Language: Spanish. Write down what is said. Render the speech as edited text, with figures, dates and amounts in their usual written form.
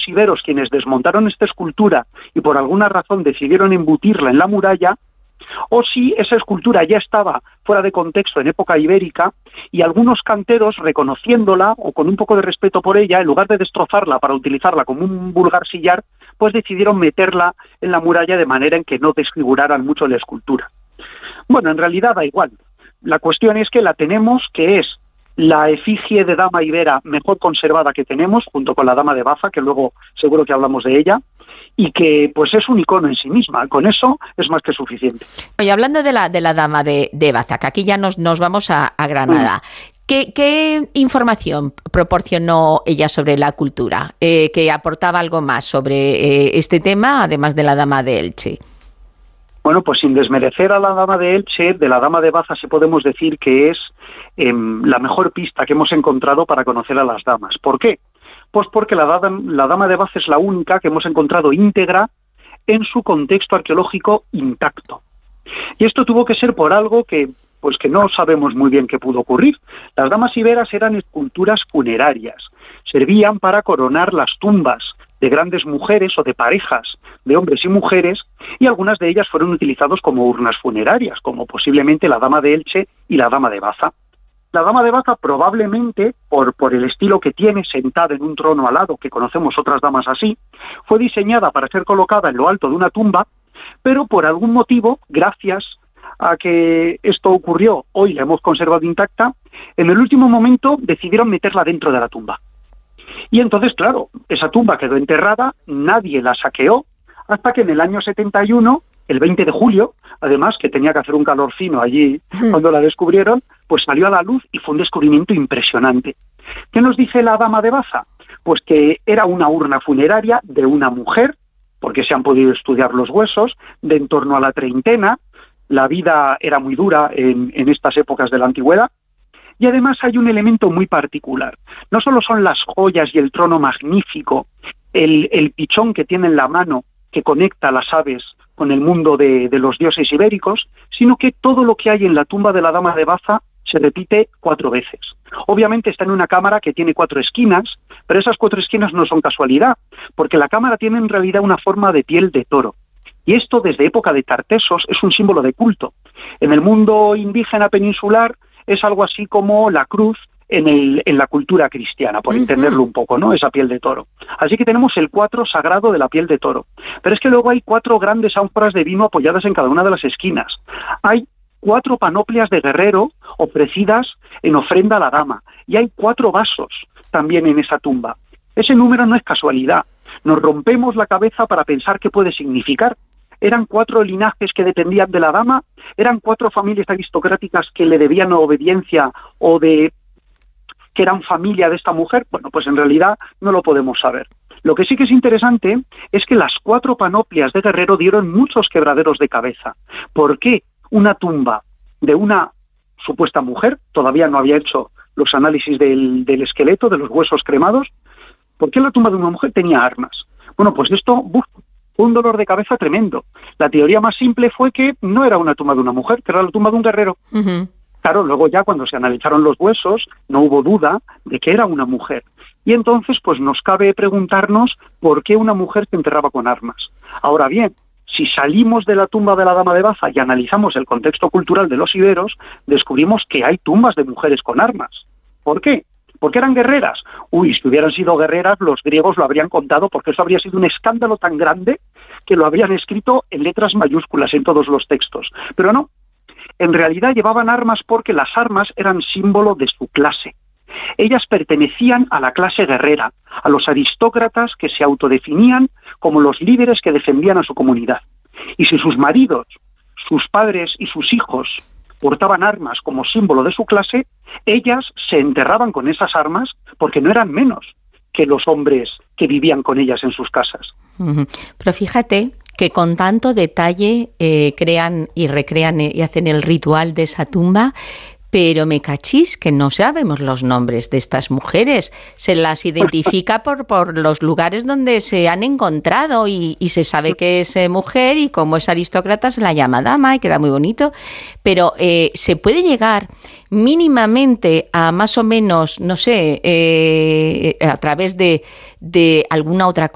los iberos quienes desmontaron esta escultura y por alguna razón decidieron embutirla en la muralla, o si esa escultura ya estaba fuera de contexto en época ibérica y algunos canteros, reconociéndola o con un poco de respeto por ella, en lugar de destrozarla para utilizarla como un vulgar sillar, pues decidieron meterla en la muralla de manera en que no desfiguraran mucho la escultura. Bueno, en realidad da igual. La cuestión es que la tenemos, que es la efigie de dama ibera mejor conservada que tenemos, junto con la dama de Baza, que luego seguro que hablamos de ella, y que pues es un icono en sí misma. Con eso es más que suficiente. Oye, hablando de la dama de Baza, que aquí ya nos vamos a Granada. ¿Qué información proporcionó ella sobre la cultura? ¿Que aportaba algo más sobre este tema, además de la dama de Elche? Bueno, pues sin desmerecer a la dama de Elche, de la dama de Baza sí podemos decir que es la mejor pista que hemos encontrado para conocer a las damas. ¿Por qué? Pues porque la dama de Baza es la única que hemos encontrado íntegra en su contexto arqueológico intacto. Y esto tuvo que ser por algo que no sabemos muy bien qué pudo ocurrir. Las damas iberas eran esculturas funerarias, servían para coronar las tumbas de grandes mujeres o de parejas de hombres y mujeres, y algunas de ellas fueron utilizadas como urnas funerarias, como posiblemente la dama de Elche y la dama de Baza. La dama de Baza probablemente, por el estilo que tiene, sentada en un trono alado, que conocemos otras damas así, fue diseñada para ser colocada en lo alto de una tumba, pero por algún motivo, gracias a que esto ocurrió, hoy la hemos conservado intacta, en el último momento decidieron meterla dentro de la tumba. Y entonces, claro, esa tumba quedó enterrada, nadie la saqueó, hasta que en el año 71, el 20 de julio, además, que tenía que hacer un calor fino allí cuando la descubrieron, pues salió a la luz y fue un descubrimiento impresionante. ¿Qué nos dice la dama de Baza? Pues que era una urna funeraria de una mujer, porque se han podido estudiar los huesos, de en torno a la treintena. La vida era muy dura en estas épocas de la antigüedad. Y además hay un elemento muy particular. No solo son las joyas y el trono magnífico, el pichón que tiene en la mano que conecta a las aves con el mundo de los dioses ibéricos, sino que todo lo que hay en la tumba de la dama de Baza se repite 4 veces. Obviamente está en una cámara que tiene 4 esquinas, pero esas 4 esquinas no son casualidad, porque la cámara tiene en realidad una forma de piel de toro. Y esto desde época de Tartesos es un símbolo de culto. En el mundo indígena peninsular es algo así como la cruz en la cultura cristiana, por entenderlo un poco, ¿no? Esa piel de toro. Así que tenemos el 4 sagrado de la piel de toro. Pero es que luego hay 4 grandes ánforas de vino apoyadas en cada una de las esquinas. Hay 4 panoplias de guerrero ofrecidas en ofrenda a la dama. Y hay 4 vasos también en esa tumba. Ese número no es casualidad. Nos rompemos la cabeza para pensar qué puede significar. ¿Eran 4 linajes que dependían de la dama? ¿Eran 4 familias aristocráticas que le debían obediencia o que eran familia de esta mujer? Bueno, pues en realidad no lo podemos saber. Lo que sí que es interesante es que las 4 panoplias de guerrero dieron muchos quebraderos de cabeza. ¿Por qué una tumba de una supuesta mujer? Todavía no había hecho los análisis del esqueleto, de los huesos cremados. ¿Por qué la tumba de una mujer tenía armas? Bueno, pues esto fue un dolor de cabeza tremendo. La teoría más simple fue que no era una tumba de una mujer, que era la tumba de un guerrero. Claro, luego ya cuando se analizaron los huesos, no hubo duda de que era una mujer. Y entonces, pues nos cabe preguntarnos por qué una mujer se enterraba con armas. Ahora bien, si salimos de la tumba de la dama de Baza y analizamos el contexto cultural de los iberos, descubrimos que hay tumbas de mujeres con armas. ¿Por qué? ¿Porque eran guerreras? Si hubieran sido guerreras, los griegos lo habrían contado, porque eso habría sido un escándalo tan grande que lo habrían escrito en letras mayúsculas en todos los textos. Pero no, en realidad llevaban armas porque las armas eran símbolo de su clase. Ellas pertenecían a la clase guerrera, a los aristócratas que se autodefinían como los líderes que defendían a su comunidad. Y si sus maridos, sus padres y sus hijos portaban armas como símbolo de su clase, ellas se enterraban con esas armas porque no eran menos que los hombres que vivían con ellas en sus casas. Pero fíjate que con tanto detalle crean y recrean y hacen el ritual de esa tumba, pero me cachis que no sabemos los nombres de estas mujeres. Se las identifica por los lugares donde se han encontrado y se sabe que es mujer, y como es aristócrata se la llama dama y queda muy bonito. Pero se puede llegar mínimamente a más o menos, no sé, a través de alguna otra